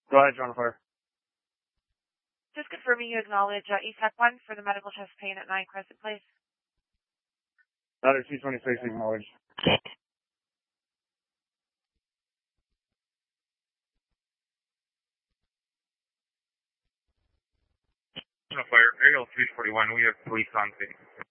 Go ahead, John Fire. Just confirming you acknowledge ESAC 1 for the medical chest pain at 9 Crescent Place. Ladder 226 acknowledged. Fire, Aerial 341, we have police on scene.